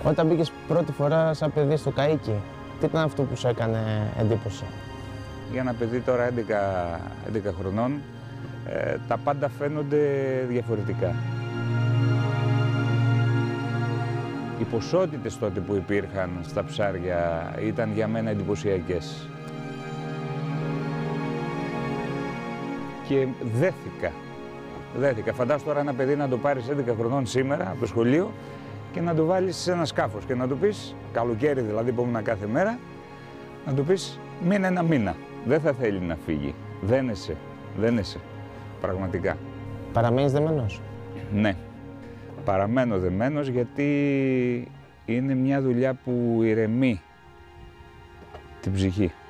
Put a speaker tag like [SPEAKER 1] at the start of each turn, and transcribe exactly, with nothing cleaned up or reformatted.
[SPEAKER 1] Όταν μπήκες πρώτη φορά σαν παιδί στο καΐκι, τι ήταν αυτό που σου έκανε εντύπωση?
[SPEAKER 2] Για ένα παιδί τώρα έντεκα χρονών, ε, τα πάντα φαίνονται διαφορετικά. Οι ποσότητες τότε που υπήρχαν στα ψάρια ήταν για μένα εντυπωσιακές. Και δέθηκα. Δέθηκα. Φαντάσου τώρα ένα παιδί να το πάρεις έντεκα χρονών σήμερα από το σχολείο και να το βάλεις σε ένα σκάφος και να του πεις, καλοκαίρι δηλαδή που ήμουν κάθε μέρα, να του πεις μείνε ένα μήνα. Δεν θα θέλει να φύγει. Δένεσαι. Δένεσαι. Πραγματικά.
[SPEAKER 1] Παραμένεις δεμένος?
[SPEAKER 2] Ναι. Παραμένω δεμένος γιατί είναι μια δουλειά που ηρεμεί την ψυχή.